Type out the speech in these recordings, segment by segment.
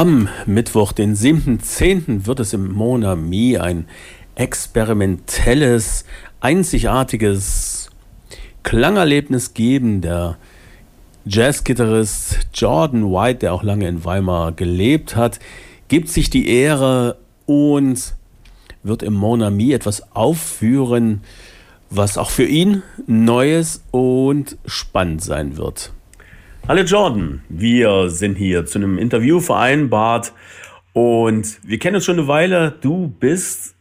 Am Mittwoch, den 7.10., wird es im Mon Ami ein experimentelles, einzigartiges Klangerlebnis geben. Der Jazzgitarrist Jordan White, der auch lange in Weimar gelebt hat, gibt sich die Ehre und wird im Mon Ami etwas aufführen, was auch für ihn Neues und spannend sein wird. Hallo Jordan, wir sind hier zu einem Interview vereinbart und wir kennen uns schon eine Weile. Du bist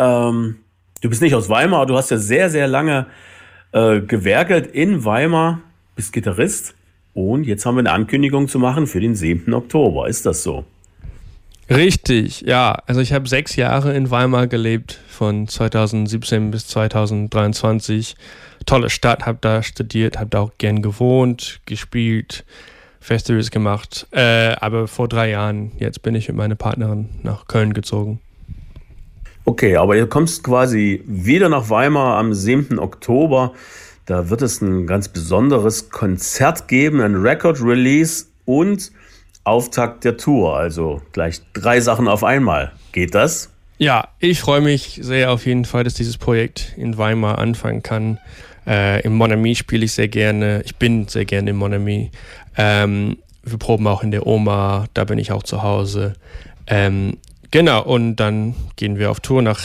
nicht aus Weimar, aber du hast ja sehr, sehr lange gewerkelt in Weimar, bist Gitarrist und jetzt haben wir eine Ankündigung zu machen für den 7. Oktober. Ist das so? Richtig, ja. Also ich habe 6 Jahre in Weimar gelebt, von 2017 bis 2023. Tolle Stadt, habe da studiert, habe da auch gern gewohnt, gespielt, Festivals gemacht. Aber vor 3 Jahren, jetzt bin ich mit meiner Partnerin nach Köln gezogen. Okay, aber du kommst quasi wieder nach Weimar am 7. Oktober. Da wird es ein ganz besonderes Konzert geben, ein Record-Release und Auftakt der Tour. Also gleich 3 Sachen auf einmal. Geht das? Ja, ich freue mich sehr auf jeden Fall, dass dieses Projekt in Weimar anfangen kann. Im Mon Ami spiele ich sehr gerne. Ich bin sehr gerne im Mon Ami. Wir proben auch in der Oma, da bin ich auch zu Hause. Genau, und dann gehen wir auf Tour nach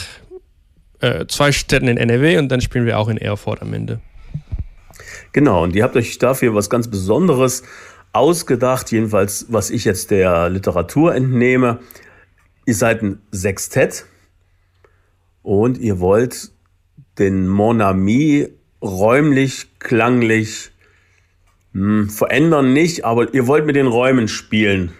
2 Städten in NRW und dann spielen wir auch in Erfurt am Ende. Genau, und ihr habt euch dafür was ganz Besonderes ausgedacht, jedenfalls was ich jetzt der Literatur entnehme. Ihr seid ein Sextett und ihr wollt den Mon Ami räumlich, klanglich verändern nicht, aber ihr wollt mit den Räumen spielen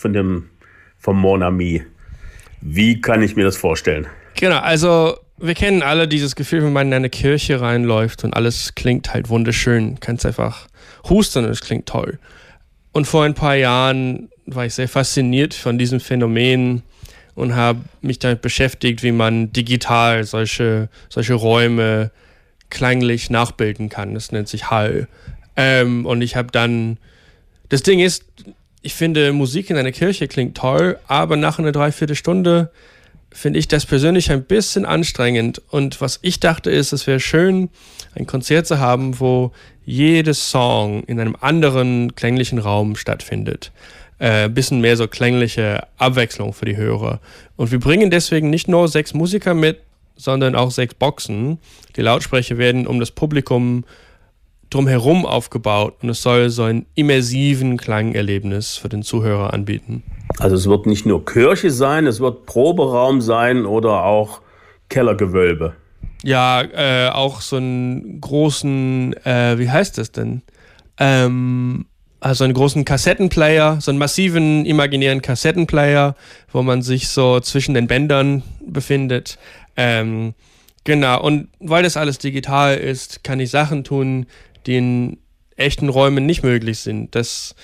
vom Mon Ami. Wie kann ich mir das vorstellen? Genau, also wir kennen alle dieses Gefühl, wenn man in eine Kirche reinläuft und alles klingt halt wunderschön. Kannst einfach husten und es klingt toll. Und vor ein paar Jahren war ich sehr fasziniert von diesem Phänomen und habe mich damit beschäftigt, wie man digital solche Räume klanglich nachbilden kann. Das nennt sich Hall. Und ich habe dann... Das Ding ist, ich finde, Musik in einer Kirche klingt toll, aber nach einer Dreiviertelstunde finde ich das persönlich ein bisschen anstrengend. Und was ich dachte ist, es wäre schön, ein Konzert zu haben, wo jedes Song in einem anderen klänglichen Raum stattfindet. Ein bisschen mehr so klängliche Abwechslung für die Hörer. Und wir bringen deswegen nicht nur 6 Musiker mit, sondern auch 6 Boxen. Die Lautsprecher werden um das Publikum drumherum aufgebaut und es soll so ein immersiven Klangerlebnis für den Zuhörer anbieten. Also es wird nicht nur Kirche sein, es wird Proberaum sein oder auch Kellergewölbe. Ja, auch so einen großen, wie heißt das denn? Also einen großen Kassettenplayer, so einen massiven, imaginären Kassettenplayer, wo man sich so zwischen den Bändern befindet. Genau, und weil das alles digital ist, kann ich Sachen tun, die in echten Räumen nicht möglich sind. Dass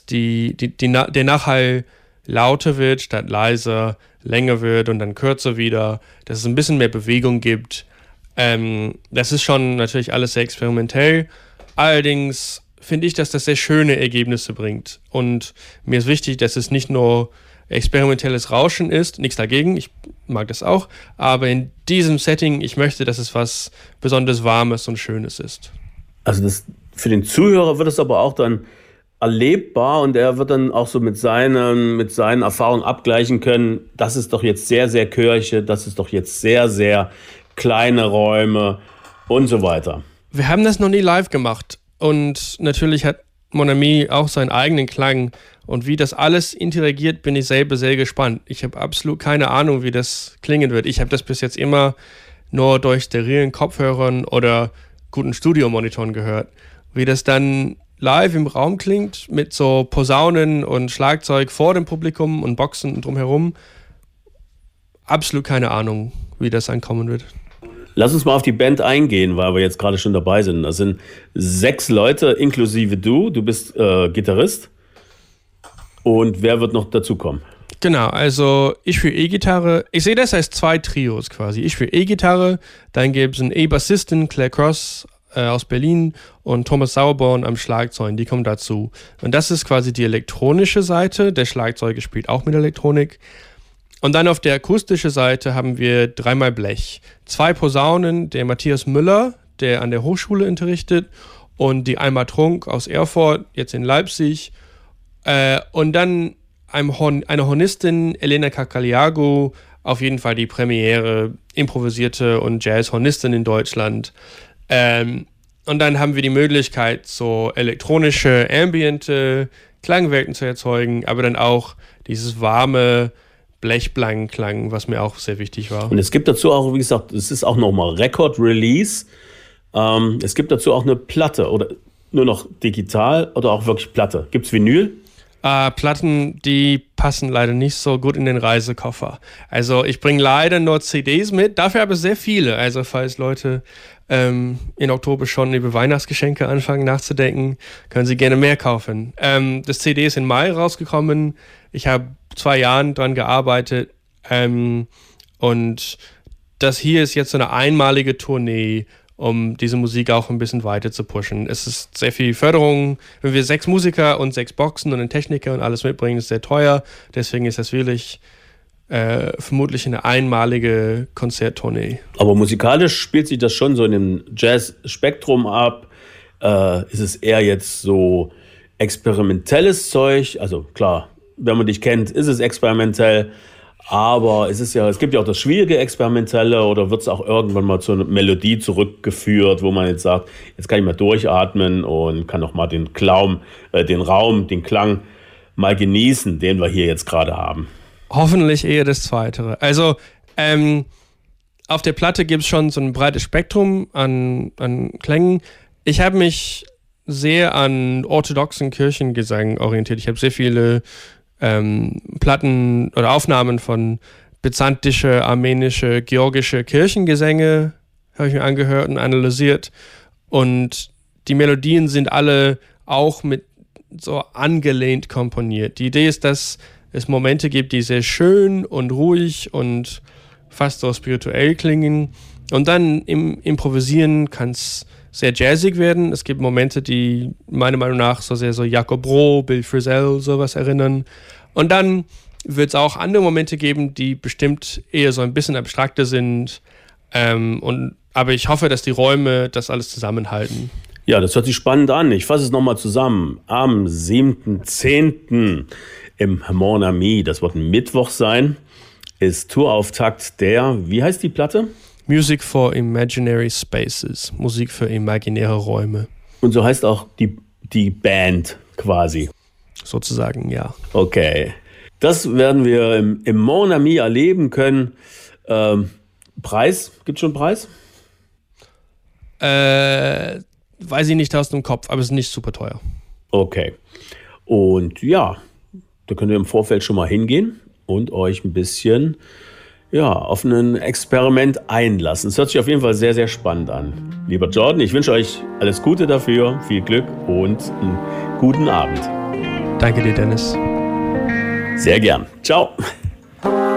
der Nachhall lauter wird statt leiser, länger wird und dann kürzer wieder, dass es ein bisschen mehr Bewegung gibt. Das ist schon natürlich alles sehr experimentell. Allerdings finde ich, dass das sehr schöne Ergebnisse bringt. Und mir ist wichtig, dass es nicht nur experimentelles Rauschen ist, nichts dagegen, ich mag das auch, aber in diesem Setting, ich möchte, dass es was besonders Warmes und Schönes ist. Also für den Zuhörer wird es aber auch dann erlebbar und er wird dann auch so mit seinen Erfahrungen abgleichen können, das ist doch jetzt sehr, sehr Kirche, das ist doch jetzt sehr, sehr kleine Räume und so weiter. Wir haben das noch nie live gemacht und natürlich hat Mon Ami auch seinen eigenen Klang und wie das alles interagiert, bin ich selber sehr gespannt. Ich habe absolut keine Ahnung, wie das klingen wird. Ich habe das bis jetzt immer nur durch sterilen Kopfhörern oder guten Studiomonitoren gehört. Wie das dann live im Raum klingt, mit so Posaunen und Schlagzeug vor dem Publikum und Boxen drumherum. Absolut keine Ahnung, wie das ankommen wird. Lass uns mal auf die Band eingehen, weil wir jetzt gerade schon dabei sind. Das sind 6 Leute, inklusive du. Du bist Gitarrist. Und wer wird noch dazukommen? Genau, also ich spiele E-Gitarre. Ich sehe das als 2 Trios quasi. Ich spiele E-Gitarre, dann gibt es einen E-Bassisten, Claire Cross aus Berlin und Thomas Sauerborn am Schlagzeug, die kommen dazu. Und das ist quasi die elektronische Seite. Der Schlagzeuger spielt auch mit Elektronik. Und dann auf der akustischen Seite haben wir dreimal Blech. 2 Posaunen, der Matthias Müller, der an der Hochschule unterrichtet, und die Alma Trunk aus Erfurt, jetzt in Leipzig. Und dann eine Hornistin, Elena Cacagliago, auf jeden Fall die Premiere, improvisierte und Jazz-Hornistin in Deutschland. Und dann haben wir die Möglichkeit, so elektronische, ambiente Klangwelten zu erzeugen, aber dann auch dieses warme Blechblankenklang, was mir auch sehr wichtig war. Und es gibt dazu auch, wie gesagt, es ist auch nochmal Record-Release. Es gibt dazu auch eine Platte oder nur noch digital oder auch wirklich Platte. Gibt es Vinyl? Platten, die passen leider nicht so gut in den Reisekoffer. Also ich bringe leider nur CDs mit, dafür aber sehr viele. Also falls Leute in Oktober schon über Weihnachtsgeschenke anfangen nachzudenken, können sie gerne mehr kaufen. Das CD ist im Mai rausgekommen. Ich habe 2 Jahre dran gearbeitet. Und das hier ist jetzt so eine einmalige Tournee, um diese Musik auch ein bisschen weiter zu pushen. Es ist sehr viel Förderung. Wenn wir 6 Musiker und 6 Boxen und einen Techniker und alles mitbringen, ist sehr teuer. Deswegen ist das wirklich vermutlich eine einmalige Konzerttournee. Aber musikalisch spielt sich das schon so in dem Jazz-Spektrum ab. Ist es eher jetzt so experimentelles Zeug? Also klar, wenn man dich kennt, ist es experimentell. Aber es gibt ja auch das schwierige Experimentelle, oder wird es auch irgendwann mal zu einer Melodie zurückgeführt, wo man jetzt sagt, jetzt kann ich mal durchatmen und kann auch mal den Klang mal genießen, den wir hier jetzt gerade haben. Hoffentlich eher das Zweite. Also auf der Platte gibt es schon so ein breites Spektrum an Klängen. Ich habe mich sehr an orthodoxen Kirchengesang orientiert. Ich habe sehr viele Platten oder Aufnahmen von byzantische, armenische, georgische Kirchengesänge habe ich mir angehört und analysiert. Und die Melodien sind alle auch mit so angelehnt komponiert. Die Idee ist, dass es Momente gibt, die sehr schön und ruhig und fast so spirituell klingen. Und dann im Improvisieren kann es sehr jazzig werden. Es gibt Momente, die meiner Meinung nach so sehr so Jakob Roh, Bill Frisell, sowas erinnern. Und dann wird es auch andere Momente geben, die bestimmt eher so ein bisschen abstrakter sind. Aber ich hoffe, dass die Räume das alles zusammenhalten. Ja, das hört sich spannend an. Ich fasse es nochmal zusammen. Am 7.10. im Mon Ami, das wird ein Mittwoch sein, ist Tourauftakt der, wie heißt die Platte? Music for Imaginary Spaces, Musik für imaginäre Räume. Und so heißt auch die Band quasi. Sozusagen, ja. Okay. Das werden wir im Mon Ami erleben können. Preis? Gibt es schon einen Preis? Weiß ich nicht aus dem Kopf, aber es ist nicht super teuer. Okay. Und ja, da könnt ihr im Vorfeld schon mal hingehen und euch ein bisschen auf ein Experiment einlassen. Es hört sich auf jeden Fall sehr, sehr spannend an. Lieber Jordan, ich wünsche euch alles Gute dafür, viel Glück und einen guten Abend. Danke dir, Dennis. Sehr gern. Ciao.